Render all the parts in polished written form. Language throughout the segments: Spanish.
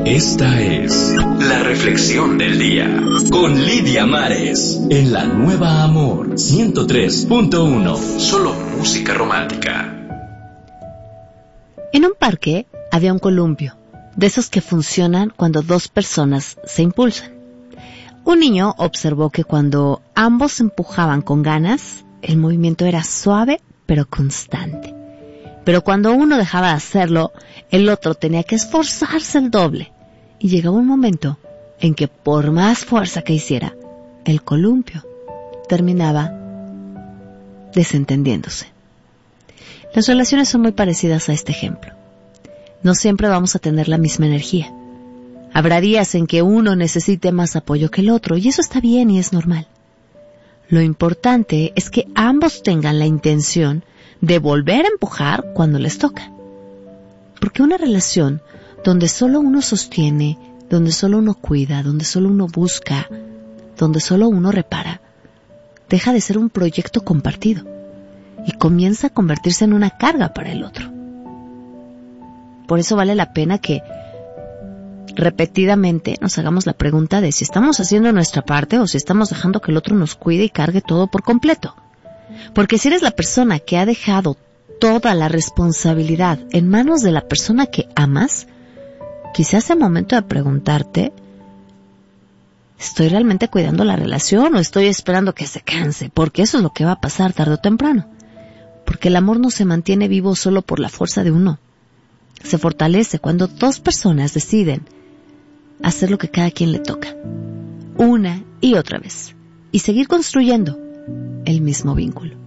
Esta es la reflexión del día con Lidia Mares en la Nueva Amor 103.1. Solo música romántica. En un parque había un columpio, de esos que funcionan cuando dos personas se impulsan. Un niño observó que cuando ambos se empujaban con ganas, el movimiento era suave pero constante. Pero cuando uno dejaba de hacerlo, el otro tenía que esforzarse el doble. Y llegaba un momento en que por más fuerza que hiciera, el columpio terminaba desentendiéndose. Las relaciones son muy parecidas a este ejemplo. No siempre vamos a tener la misma energía. Habrá días en que uno necesite más apoyo que el otro, y eso está bien y es normal. Lo importante es que ambos tengan la intención de volver a empujar cuando les toca. Porque una relación donde solo uno sostiene, donde solo uno cuida, donde solo uno busca, donde solo uno repara, deja de ser un proyecto compartido y comienza a convertirse en una carga para el otro. Por eso vale la pena que repetidamente nos hagamos la pregunta de si estamos haciendo nuestra parte o si estamos dejando que el otro nos cuide y cargue todo por completo. Porque si eres la persona que ha dejado toda la responsabilidad en manos de la persona que amas, quizás sea momento de preguntarte, ¿estoy realmente cuidando la relación o estoy esperando que se canse? Porque eso es lo que va a pasar tarde o temprano. Porque el amor no se mantiene vivo solo por la fuerza de uno. Se fortalece cuando dos personas deciden hacer lo que cada quien le toca, una y otra vez, y seguir construyendo el mismo vínculo.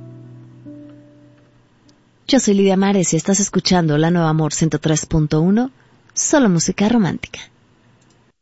Yo soy Lidia Mares y estás escuchando La Nueva Amor 103.1, solo música romántica.